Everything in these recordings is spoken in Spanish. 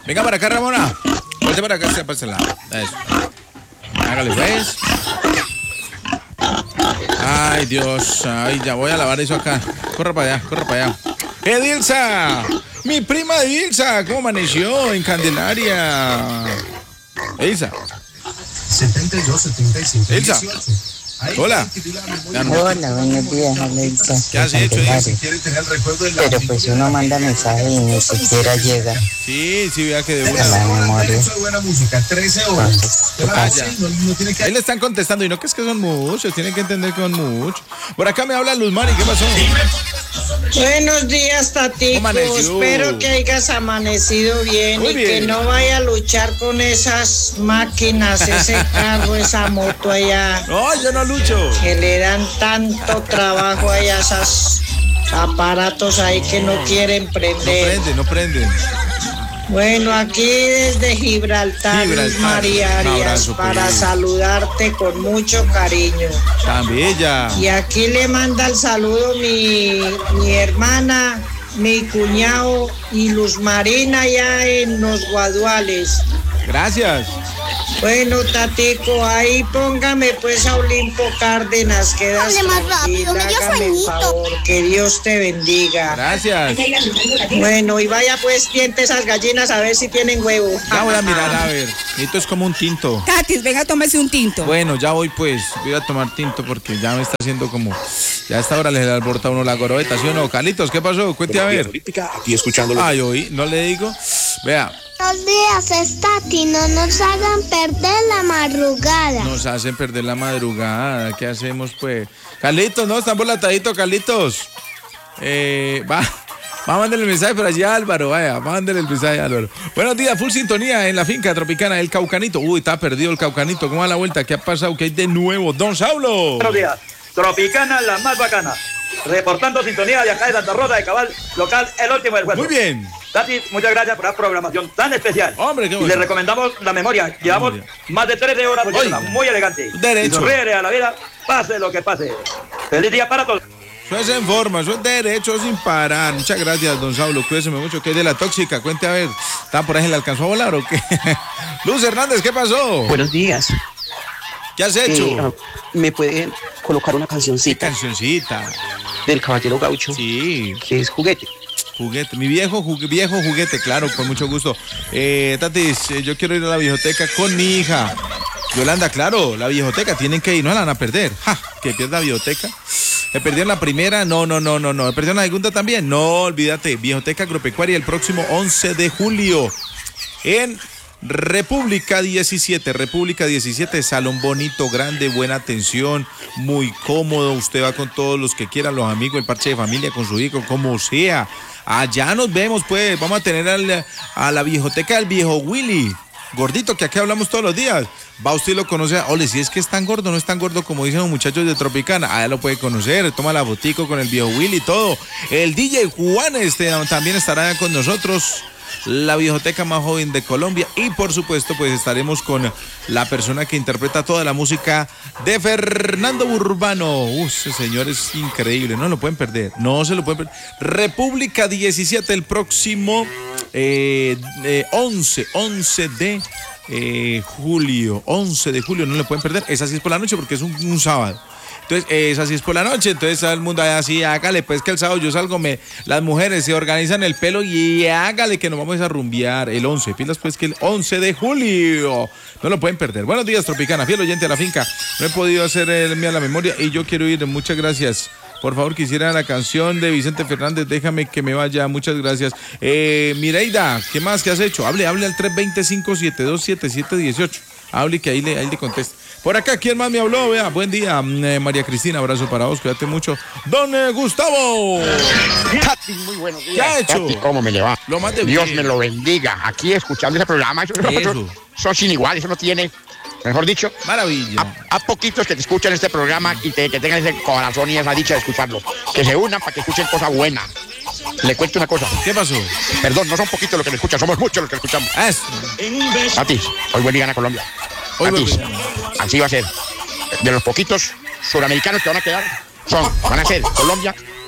Venga para acá, Ramona. Volte para acá, para este lado. Eso. Hágale, pues. Ay, Dios. Ay, ya voy a lavar eso acá. Corra para allá, corra para allá. Edilza. Mi prima Edilza. ¿Cómo amaneció en Candelaria? Edilza. 72, 75, Elsa. 18. Hola. Hola, buenos días, Alexa. ¿Qué has hecho, Edilza? Pero pues uno manda mensaje y ni siquiera llega Sí, vea que de a una. la memoria. Buena música, 13 horas. Vaya. No tiene que... Ahí le están contestando y no que es que son muchos, tienen que entender que son muchos. Por acá me habla Luz Mari, ¿qué pasó? Buenos días, Tatico. ¿Cómo amaneció? Espero que hayas amanecido bien Muy y bien. que no vaya a luchar con esas máquinas, ese carro, esa moto allá, No, yo no lucho. que le dan tanto trabajo a esos aparatos ahí que no quieren No prender. prenden, no prenden. Bueno, aquí desde Gibraltar, Luz María Un Arias, abrazo, para pues. saludarte con mucho cariño. Tan bella. Y aquí le manda el saludo mi hermana, mi cuñado y Luz Marina allá en Los Guaduales. Gracias. Bueno, Tatico, ahí póngame pues a Olimpo Cárdenas, quedas Hable más rápido, me dio hágame el sueñito. favor, que Dios te bendiga. Gracias. Bueno, y vaya pues, tiente esas gallinas a ver si tienen huevo. Ya voy a mirar, a ver. Esto es como un tinto. Tatis, venga, tómese un tinto. Bueno, ya voy pues. Voy a tomar tinto porque ya me está haciendo como... Ya a esta hora le alborota a uno la gorobeta, ¿sí o no? Carlitos, ¿qué pasó? Cuente a ver. Política, aquí escuchándolo. Ay, oí, no le digo. Vea, Buenos días, Tati, no nos hagan perder la madrugada. nos hacen perder la madrugada. ¿Qué hacemos, pues? Carlitos, ¿no? Están volataditos, Carlitos. Va a mandarle el mensaje por allí a Álvaro, vaya, va a mandarle el mensaje a Álvaro. Buenos días, full sintonía en la finca tropicana El Caucanito. Uy, está perdido el Caucanito. ¿Cómo va la vuelta? ¿Qué ha pasado? ¿Qué hay de nuevo? Don Saulo. Buenos días. Tropicana, la más bacana. Reportando sintonía de acá de Santa Rosa de Cabal, local El Último del Hueso. Muy bien. Tati, muchas gracias por la programación tan especial. Hombre, qué Y bueno. le recomendamos la memoria. Llevamos memoria. más de 13 horas, Oiga. muy elegante. Derecho. Y sonríe a la vida, pase lo que pase. Feliz día para todos. Eso es en forma, eso es derecho sin parar. Muchas gracias, don Saulo. Cuídese mucho. ¿Qué es de la tóxica? Cuente a ver. ¿Está por ahí? ¿Le alcanzó a volar o qué? Luz Hernández, ¿qué pasó? Buenos días. ¿Qué has hecho? ¿Me puede colocar una ¿Qué cancioncita cancioncita? del Caballero Gaucho? Sí, Que es Juguete. juguete. Mi viejo juguete, claro, con mucho gusto. Tatis, yo quiero ir a la viejoteca con mi hija. Yolanda, claro, la viejoteca, tienen que ir, no la van a perder. ¡Ja! Que pierda la viejoteca. ¿Me perdieron la primera? No. ¿Me perdieron la segunda también? No, olvídate. Viejoteca Agropecuaria el próximo 11 de julio en República 17, salón bonito, grande, buena atención, muy cómodo. Usted va con todos los que quieran, los amigos, el parche de familia, con su hijo, como sea. Allá nos vemos, pues. Vamos a tener a la viejoteca del viejo Willy. Gordito, que aquí hablamos todos los días. Va usted y lo conoce. Ole, si es que es tan gordo, no es tan gordo como dicen los muchachos de Tropicana. Allá lo puede conocer. Toma la botico con el viejo Willy y todo. El DJ Juan también estará con nosotros. La viejoteca más joven de Colombia. Y por supuesto, pues estaremos con la persona que interpreta toda la música de Fernando Urbano. Ese señor es increíble. No lo pueden perder. No se lo pueden perder. República 17 el próximo 11 de julio. 11 de julio, no lo pueden perder. Esa sí es por la noche porque es un sábado. Entonces, esa sí es por la noche. Entonces, todo el mundo así, hágale, pues que el sábado yo salgo, las mujeres se organizan el pelo y hágale que nos vamos a rumbear el 11. Pilas, pues que el 11 de julio. No lo pueden perder. Buenos días, Tropicana, fiel oyente a la finca. No he podido hacer el mío a la memoria y yo quiero ir. Muchas gracias. Por favor, quisiera la canción de Vicente Fernández, déjame que me vaya, muchas gracias. Mireida, ¿qué más? ¿Qué has hecho? Hable al 325-727718. Hable que ahí le conteste. Por acá, ¿quién más me habló? Vea, buen día, María Cristina, abrazo para vos, cuídate mucho. Don Gustavo. Tati, muy buenos días. ¿Qué ha hecho? Tati, ¿cómo me le va? Lo más de Dios bien. me lo bendiga. Aquí escuchando ese programa, eso. Son sin igual, eso no tiene, mejor dicho, Maravilla. a poquitos que te escuchan este programa y que tengan ese corazón y esa dicha de escucharlo. Que se unan para que escuchen cosas buenas. Le cuento una cosa. ¿Qué pasó? Perdón, no son poquitos los que me escuchan, somos muchos los que escuchamos. Eso. Tati, hoy vuelve y gana Colombia. Hoy Tati, vuelve y gana. así va a ser. De los poquitos suramericanos que van a quedar, van a ser Colombia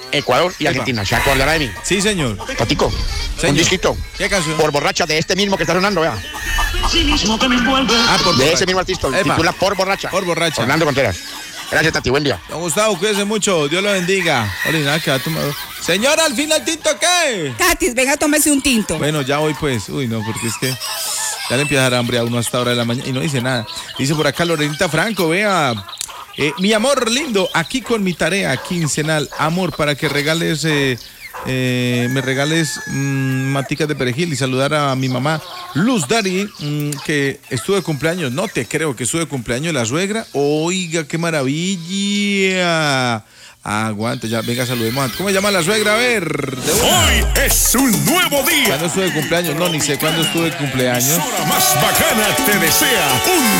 Ecuador y Argentina. ¿Se acordará de mí? Sí, señor. Tatico, Señor. un disquito. ¿Qué canción? Por borracha de este mismo que está sonando, vea. Ah, por De borracha. ese mismo artista. Epa. Titula Por borracha. Por borracha. Fernando Contreras. Gracias, Tati. Buen día. Don Gustavo, cuídese mucho. Dios lo bendiga. Oye, nada, que va a tomar. Señora, al final, ¿tinto qué? Tatis, venga, tómese un tinto. Bueno, ya voy pues. Uy, no, porque es que ya le empieza a dar hambre a uno hasta hora de la mañana y no dice nada. Dice por acá Lorenita Franco, vea. Mi amor lindo, aquí con mi tarea quincenal. Amor, para que regales, me regales maticas de perejil y saludar a mi mamá Luz Dari, que estuvo de cumpleaños. No te creo que estuvo de cumpleaños la suegra. Oiga, qué maravilla. Aguante, ya, venga, saludemos. ¿Cómo se llama la suegra? A ver. Hoy es un nuevo día. ¿Cuándo estuve de cumpleaños? No, ni sé cuándo estuve de cumpleaños. La emisora más bacana te desea un